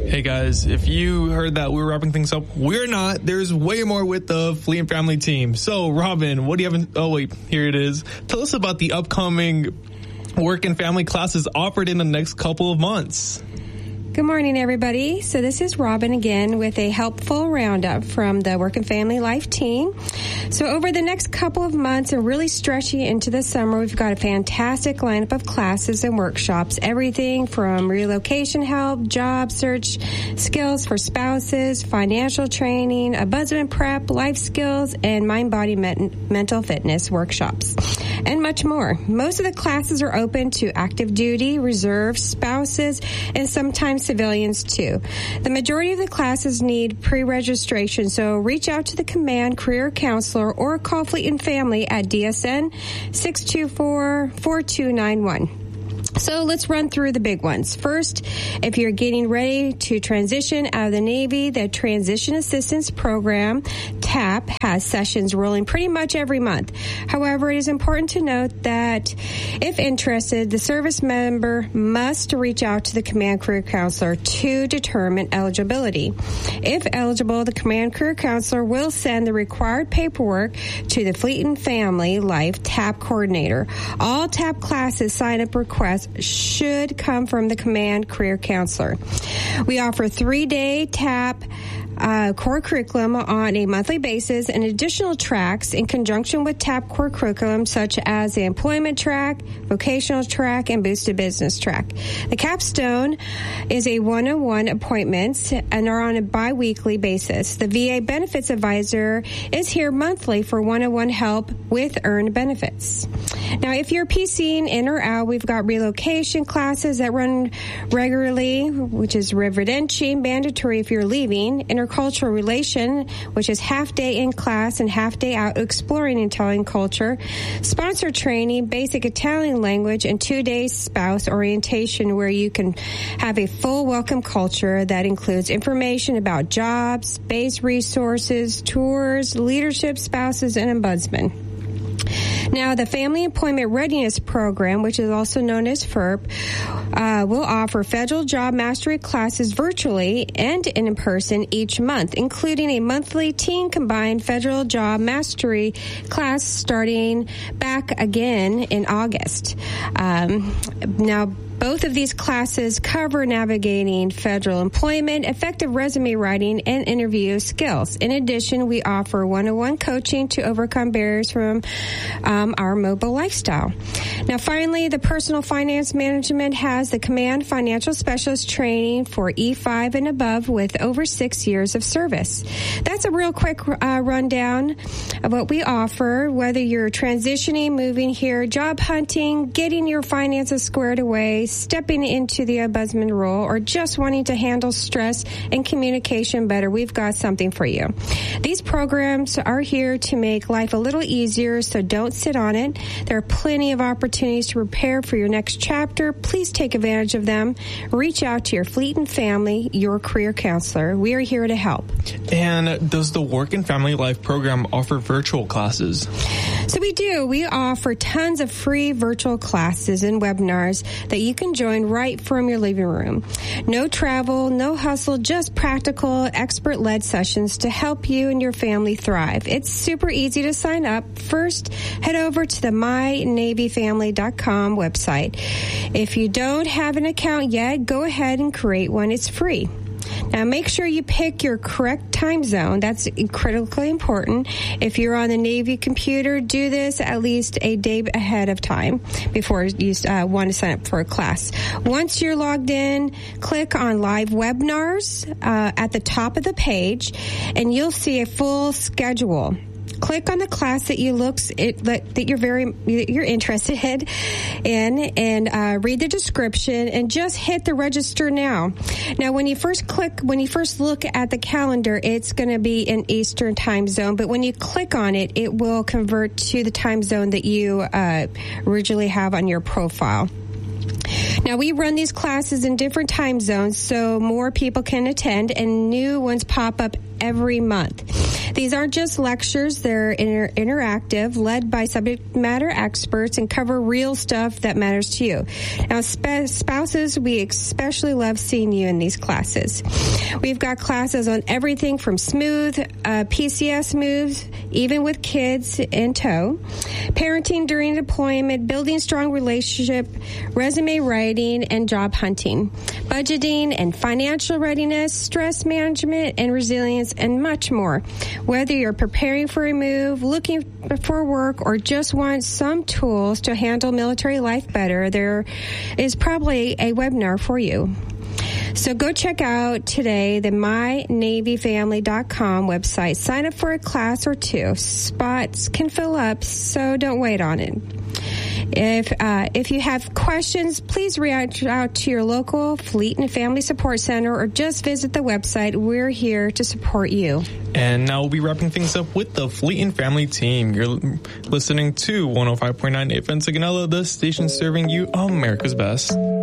Hey guys, if you heard that we were wrapping things up, we're not. There's way more with the Fleet and Family team. So, Robin, what do you have oh wait, here it is. Tell us about the upcoming work and family classes offered in the next couple of months. Good morning, everybody. So this is Robin again with a helpful roundup from the Work and Family Life team. So over the next couple of months and really stretching into the summer, we've got a fantastic lineup of classes and workshops, everything from relocation help, job search, skills for spouses, financial training, ombudsman prep, life skills, and mind-body mental fitness workshops, and much more. Most of the classes are open to active duty, reserve, spouses, and sometimes civilians too. The majority of the classes need pre-registration, so reach out to the Command Career Counselor or call Fleet and Family at DSN 624-4291. So let's run through the big ones. First, if you're getting ready to transition out of the Navy, the Transition Assistance Program, TAP, has sessions rolling pretty much every month. However, it is important to note that if interested, the service member must reach out to the Command Career Counselor to determine eligibility. If eligible, the Command Career Counselor will send the required paperwork to the Fleet and Family Life TAP coordinator. All TAP classes sign-up requests should come from the Command Career Counselor. We offer 3-day TAP core curriculum on a monthly basis and additional tracks in conjunction with TAP core curriculum such as the employment track, vocational track, and boosted business track. The capstone is a one-on-one appointments and are on a bi-weekly basis. The VA benefits advisor is here monthly for one-on-one help with earned benefits. Now, if you're PCing in or out, we've got relocation classes that run regularly, which is residential, mandatory if you're leaving, intercultural relation, which is half day in class and half day out exploring Italian culture, sponsor training, basic Italian language, and 2 days spouse orientation where you can have a full welcome culture that includes information about jobs, base resources, tours, leadership, spouses, and ombudsman. Now, the Family Employment Readiness Program, which is also known as FERP, will offer federal job mastery classes virtually and in person each month, including a monthly teen combined federal job mastery class starting back again in August. Now, both of these classes cover navigating federal employment, effective resume writing, and interview skills. In addition, we offer one-on-one coaching to overcome barriers from our mobile lifestyle. Now, finally, the Personal Finance Management has the Command Financial Specialist training for E5 and above with over 6 years of service. That's a real quick rundown of what we offer, whether you're transitioning, moving here, job hunting, getting your finances squared away, stepping into the ombudsman role, or just wanting to handle stress and communication better, we've got something for you. These programs are here to make life a little easier, so don't sit on it. There are plenty of opportunities to prepare for your next chapter. Please take advantage of them. Reach out to your Fleet and Family, your career counselor. We are here to help. And does the Work and Family Life program offer virtual classes? So we do. We offer tons of free virtual classes and webinars that you can join right from your living room. No travel, no hustle, just practical, expert-led sessions to help you and your family thrive. It's super easy to sign up. First, head over to the mynavyfamily.com website. If you don't have an account yet, go ahead and create one. It's free. Now, make sure you pick your correct time zone. That's critically important. If you're on the Navy computer, do this at least a day ahead of time before you want to sign up for a class. Once you're logged in, click on Live Webinars at the top of the page, and you'll see a full schedule. Click on the class that you're interested in, and read the description, and just hit the register now. Now, when you first look at the calendar, it's going to be in Eastern time zone, but when you click on it, it will convert to the time zone that you originally have on your profile. Now, we run these classes in different time zones so more people can attend, and new ones pop up every month. These aren't just lectures, they're interactive, led by subject matter experts, and cover real stuff that matters to you. Now, spouses, we especially love seeing you in these classes. We've got classes on everything from smooth PCS moves, even with kids in tow, parenting during deployment, building strong relationship, resume writing, and job hunting, budgeting and financial readiness, stress management and resilience, and much more. Whether you're preparing for a move, looking for work, or just want some tools to handle military life better, there is probably a webinar for you. So go check out today the mynavyfamily.com website. Sign up for a class or two. Spots can fill up, so don't wait on it. If you have questions, please reach out to your local Fleet and Family Support Center or just visit the website. We're here to support you. And now we'll be wrapping things up with the Fleet and Family team. You're listening to 105.9 FM Sigonella, the station serving you America's best.